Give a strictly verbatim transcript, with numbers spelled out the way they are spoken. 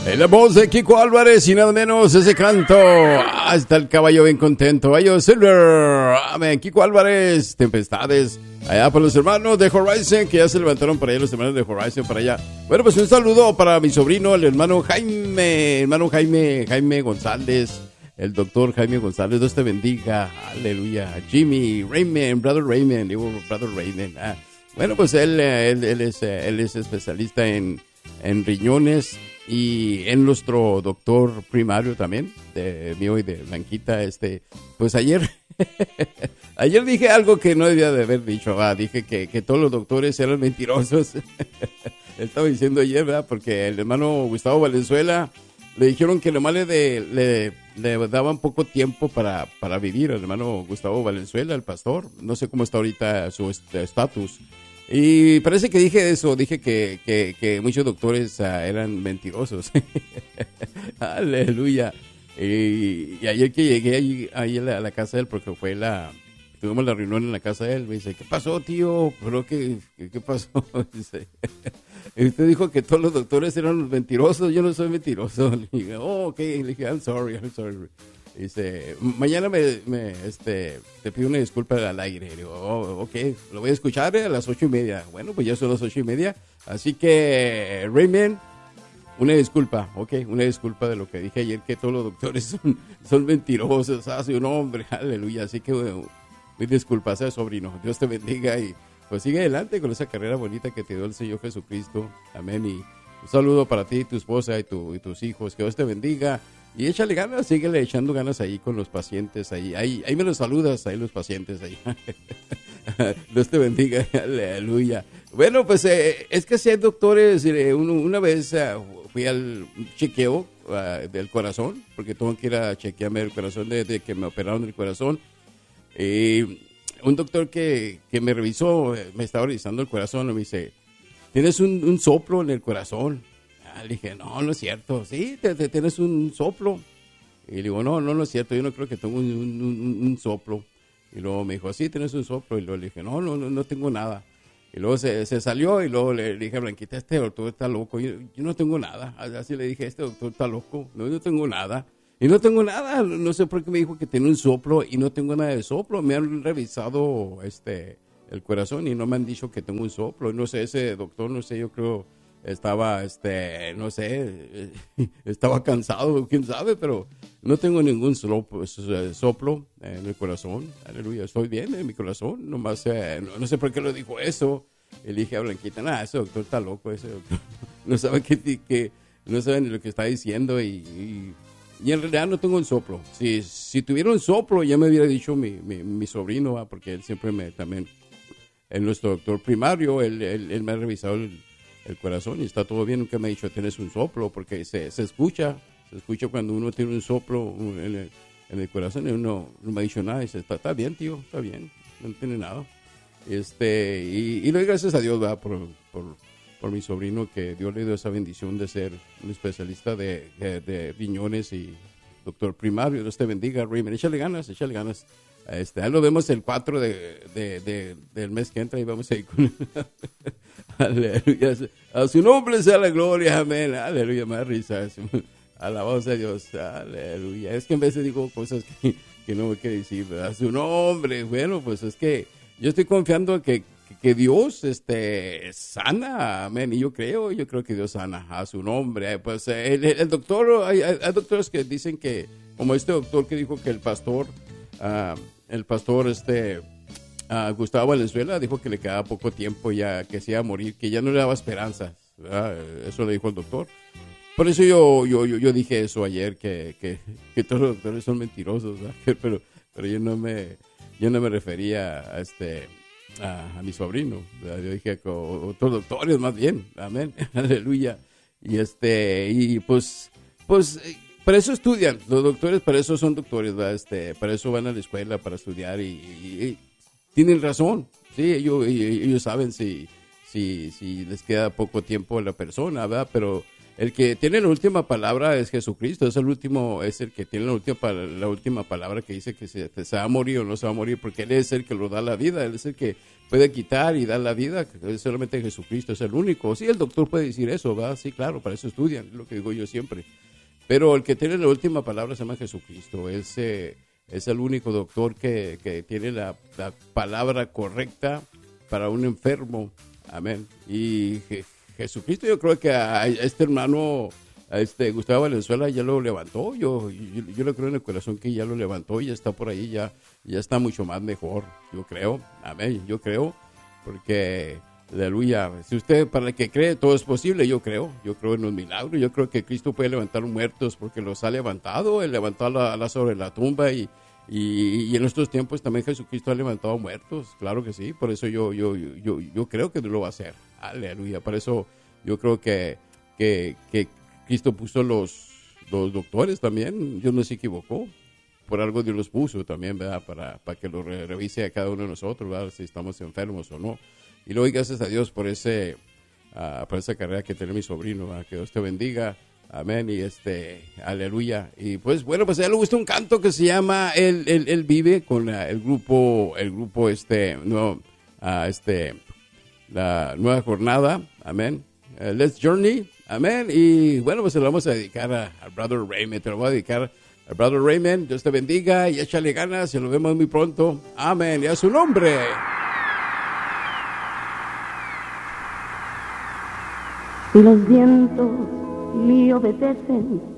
En la voz de Kiko Álvarez y nada menos ese canto. Ah, está el caballo bien contento. Ayo Silver. Amén. Kiko Álvarez. Tempestades. Allá para los hermanos de Horizon, que ya se levantaron para allá, los hermanos de Horizon para allá. Bueno, pues un saludo para mi sobrino, el hermano Jaime. Hermano Jaime, Jaime González. El doctor Jaime González. Dios te bendiga. Aleluya. Jimmy, Raymond, Brother Raymond. Digo, Brother Raymond. Ah. Bueno, pues él, él, él, es, él es especialista en, en riñones. Y en nuestro doctor primario también, de mío y de Blanquita, este, pues ayer, ayer dije algo que no debía de haber dicho, ah, dije que, que todos los doctores eran mentirosos. Estaba diciendo ayer, ¿verdad? Porque el hermano Gustavo Valenzuela le dijeron que nomás le, de, le, le daban poco tiempo para, para vivir, el hermano Gustavo Valenzuela, el pastor. No sé cómo está ahorita su estatus. Y parece que dije eso, dije que, que, que muchos doctores uh, eran mentirosos. Aleluya. Y, y ayer que llegué ahí, ahí a, la, a la casa de él, porque fue la, tuvimos la reunión en la casa de él, me dice, ¿qué pasó, tío? ¿Pero qué, qué, qué pasó? Dice, y usted dijo que todos los doctores eran mentirosos, yo no soy mentiroso. Le dije, oh, ok, le dije, I'm sorry, I'm sorry. Dice, mañana me, me, este, te pido una disculpa al aire. Le digo, oh, ok, lo voy a escuchar a las ocho y media. Bueno, pues ya son las ocho y media. Así que, Raymond, una disculpa, ok, una disculpa de lo que dije ayer, que todos los doctores son, son mentirosos. Ah, soy un hombre, aleluya. Así que, bueno, mis disculpas, eh, sobrino. Dios te bendiga y pues sigue adelante con esa carrera bonita que te dio el Señor Jesucristo. Amén. Y un saludo para ti, tu esposa y, tu, y tus hijos. Que Dios te bendiga. Y échale ganas, síguele echando ganas ahí con los pacientes, ahí, ahí, ahí me los saludas, ahí los pacientes, ahí. Dios te bendiga, aleluya. Bueno, pues eh, es que si hay doctores, eh, uno, una vez uh, fui al chequeo uh, del corazón, porque tengo que ir a chequearme el corazón desde que me operaron el corazón. Y un doctor que, que me revisó, me estaba revisando el corazón, y me dice, tienes un, un soplo en el corazón. Le dije, no, no es cierto. Sí, te, te, tienes un soplo. Y le digo, no, no, no es cierto. Yo no creo que tengo un, un, un soplo. Y luego me dijo, sí, tienes un soplo. Y luego le dije, no, no, no, no tengo nada. Y luego se, se salió y luego le dije a Blanquita, este doctor está loco. Yo, yo no tengo nada. Así le dije, este doctor está loco. No, yo no tengo nada. Y no tengo nada. No sé por qué me dijo que tiene un soplo y no tengo nada de soplo. Me han revisado este el corazón y no me han dicho que tengo un soplo. No sé, ese doctor, no sé, yo creo... Estaba, este, no sé, estaba cansado, quién sabe, pero no tengo ningún soplo, soplo en el corazón. Aleluya, estoy bien en mi corazón, nomás, eh, no, no sé por qué lo dijo eso. Y le dije a Blanquita, nada, ese doctor está loco, ese doctor no sabe qué, qué no sabe ni lo que está diciendo y, y, y en realidad no tengo un soplo. Si, si tuviera un soplo ya me hubiera dicho mi, mi, mi sobrino, ¿va? Porque él siempre me, también, es nuestro doctor primario, él, él, él me ha revisado el el corazón y está todo bien. Nunca me ha dicho tienes un soplo, porque se, se escucha, se escucha cuando uno tiene un soplo en el, en el corazón y uno no me ha dicho nada y dice, está, está bien, tío, está bien, no tiene nada. Este, y, y le doy gracias a Dios, ¿verdad? Por, por, por mi sobrino, que Dios le dio esa bendición de ser un especialista de, de, de riñones y doctor primario. Dios te bendiga, Raymond, échale ganas, échale ganas. Este, ahí lo vemos el cuatro de, de, de, del mes que entra y vamos a ir con aleluya, a su nombre sea la gloria, amén, aleluya, me da risa, alabanza a Dios, aleluya. Es que en vez de digo cosas que, que no me quiere decir, a su nombre. Bueno, pues es que yo estoy confiando que, que, que Dios este, sana, amén, y yo creo, yo creo que Dios sana a su nombre. Pues el, el doctor, hay, hay doctores que dicen que, como este doctor que dijo que el pastor, uh, el pastor este... Uh, Gustavo Valenzuela dijo que le quedaba poco tiempo ya, que se iba a morir, que ya no le daba esperanza, ¿verdad? Eso le dijo el doctor. Por eso yo yo yo, yo dije eso ayer, que, que, que todos los doctores son mentirosos, ¿verdad? pero pero yo no me yo no me refería a este a, a mi sobrino, ¿verdad? Yo dije que otros doctores más bien, amén, aleluya. Y este y pues pues para eso estudian los doctores, para eso son doctores, ¿verdad? Este, para eso van a la escuela para estudiar y, y, y tienen razón, sí, ellos, ellos saben si, si, si les queda poco tiempo a la persona, ¿verdad? Pero el que tiene la última palabra es Jesucristo, es el último, es el que tiene la última, la última palabra que dice que se, se va a morir o no se va a morir, porque Él es el que lo da la vida, Él es el que puede quitar y dar la vida, solamente Jesucristo es el único. Sí, el doctor puede decir eso, ¿verdad? Sí, claro, para eso estudian, es lo que digo yo siempre. Pero el que tiene la última palabra se llama Jesucristo, es, eh, es el único doctor que, que tiene la, la palabra correcta para un enfermo, amén. Y Je- Jesucristo, yo creo que a este hermano, a este Gustavo Valenzuela ya lo levantó, yo, yo, yo le creo en el corazón que ya lo levantó, ya está por ahí, ya, ya está mucho más mejor, yo creo, amén, yo creo, porque, aleluya, si usted, para el que cree, todo es posible, yo creo, yo creo en los milagros, yo creo que Cristo puede levantar muertos porque los ha levantado, Él levantó a la, a la sobre la tumba y, y, y en estos tiempos también Jesucristo ha levantado muertos, claro que sí, por eso yo, yo, yo, yo creo que lo va a hacer. Aleluya, por eso yo creo que, que, que Cristo puso los, los doctores también, Dios no se equivocó, por algo Dios los puso también, ¿verdad? Para, para que lo re- revise a cada uno de nosotros, ¿verdad? Si estamos enfermos o no. Y luego gracias a Dios por ese, uh, por esa carrera que tiene mi sobrino, ¿verdad? Que Dios te bendiga, amén, y este, aleluya. Y pues bueno, pues a él le gusta un canto que se llama Él, él, él vive con la- el grupo, el grupo este, no, uh, este, la nueva jornada, amén, uh, Let's Journey, amén, y bueno, pues se lo vamos a dedicar a, a Brother Raymond, te lo voy a dedicar a Brother Raymond, Dios te bendiga y échale ganas, y nos vemos muy pronto, amén, y a su nombre. Los vientos me obedecen